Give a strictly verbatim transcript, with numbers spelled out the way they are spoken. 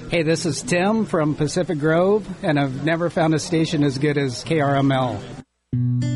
Hey, this is Tim from Pacific Grove, and I've never found a station as good as K R M L.